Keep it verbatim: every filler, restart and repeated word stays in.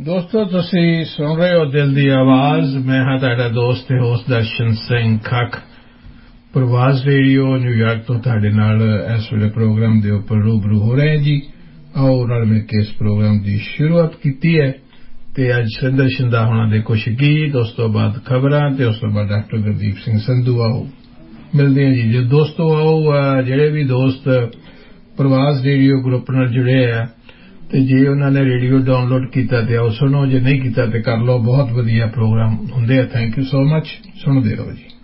ਦੋਸਤੋ ਤੁਸੀਂ ਸੁਣ ਰਹੇ ਹੋ ਦਿਲ ਦੀ ਆਵਾਜ਼ ਮੈਂ ਹਾਂ ਤੁਹਾਡਾ ਦੋਸਤ ਤੇ ਹੋਸਟ ਦਰਸ਼ਨ ਸਿੰਘ ਖੱਖ ਪ੍ਰਵਾਸ ਰੇਡੀਓ ਨਿਊਯਾਰਕ ਤੋਂ ਤੁਹਾਡੇ ਨਾਲ ਇਸ ਵੇਲੇ ਪ੍ਰੋਗਰਾਮ ਦੇ ਉੱਪਰ ਰੂਬਰੂ ਹੋ ਰਹੇ ਜੀ ਆਓ ਨਾਲ ਮਿਲ ਕੇ ਇਸ ਪ੍ਰੋਗਰਾਮ ਦੀ ਸ਼ੁਰੂਆਤ ਕੀਤੀ ਹੈ ਤੇ ਅੱਜ ਸੁਰਿੰਦਰ ਸ਼ਿੰਦਾ ਹੋਣਾ ਦੇ ਕੁਝ ਗੀਤ ਉਸ ਤੋਂ ਬਾਅਦ ਖਬਰਾਂ ਤੇ ਉਸ ਤੋਂ ਬਾਅਦ ਡਾਕਟਰ ਗੁਰਦੀਪ ਸਿੰਘ ਸੰਧੂ ਆਓ ਮਿਲਦੇ ਹਾਂ ਜੀ ਜੇ ਦੋਸਤੋ ਆਓ ਜਿਹੜੇ ਵੀ ਦੋਸਤ ਪ੍ਰਵਾਸ ਰੇਡੀਓ ਗਰੁੱਪ ਨਾਲ ਜੁੜੇ ਆ ਤੇ ਜੇ ਉਹਨਾਂ ਨੇ ਰੇਡੀਓ ਡਾਊਨਲੋਡ ਕੀਤਾ ਤੇ ਆਓ ਸੁਣੋ ਜੇ ਨਹੀਂ ਕੀਤਾ ਤੇ ਕਰ ਲਓ ਬਹੁਤ ਵਧੀਆ ਪ੍ਰੋਗਰਾਮ ਹੁੰਦੇ ਆ ਥੈਂਕ ਯੂ ਸੋ ਮਚ ਸੁਣਦੇ ਰਹੋ ਜੀ